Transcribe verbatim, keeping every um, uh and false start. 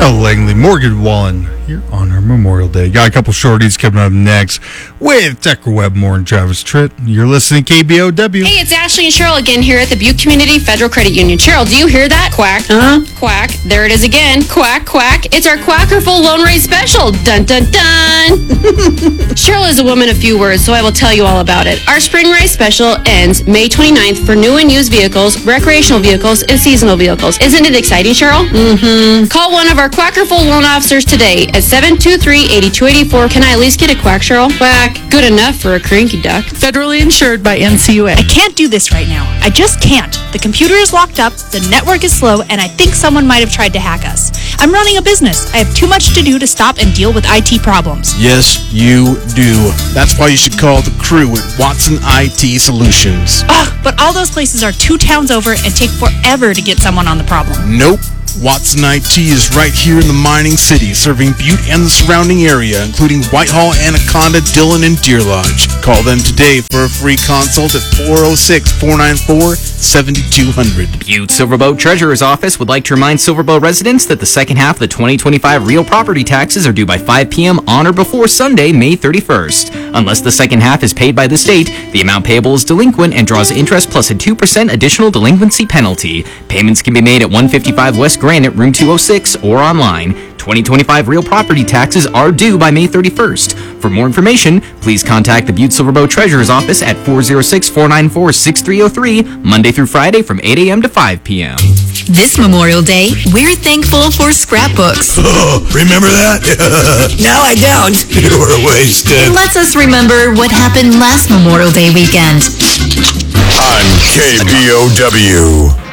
Cheryl Langley, Morgan Wallen, here on our Memorial Day. Got a couple shorties coming up next with Decker Webmore and Travis Tritt. You're listening to K B O W. Hey, it's Ashley and Cheryl again here at the Butte Community Federal Credit Union. Cheryl, do you hear that? Quack. Uh-huh. Quack. There it is again. Quack, quack. It's our Quackerful Loan Rate Special. Dun, dun, dun. Cheryl is a woman of few words, so I will tell you all about it. Our Spring Rate Special ends May twenty-ninth for new and used vehicles, recreational vehicles, and seasonal vehicles. Isn't it exciting, Cheryl? Mm-hmm. Call one of our Quackerful loan officers today at seven two three, eight two eight four. Can I at least get a quack, Cheryl? Quack. Good enough for a cranky duck. Federally insured by N C U A. I can't do this right now. I just can't. The computer is locked up, the network is slow, and I think someone might have tried to hack us. I'm running a business. I have too much to do to stop and deal with I T problems. Yes, you do. That's why you should call the crew at Watson I T Solutions. Ugh, but all those places are two towns over and take forever to get someone on the problem. Nope. Watson I T is right here in the mining city, serving Butte and the surrounding area, including Whitehall, Anaconda, Dillon, and Deer Lodge. Call them today for a free consult at four oh six, four nine four, seven two zero zero. Butte Silverboat Treasurer's Office would like to remind Silverboat residents that the second half of the twenty twenty-five real property taxes are due by five p.m. on or before Sunday, May thirty-first. Unless the second half is paid by the state, the amount payable is delinquent and draws interest plus a two percent additional delinquency penalty. Payments can be made at one fifty-five West Granite, room two oh six, or online. twenty twenty-five real property taxes are due by May thirty-first. For more information, please contact the Butte Silverboat Treasurer's Office at four oh six, four nine four, six three oh three, Monday through Friday from eight a.m. to five p.m. This Memorial Day, we're thankful for scrapbooks. Oh, remember that? No, I don't. You were wasted. It lets us remember what happened last Memorial Day weekend. On K B O W.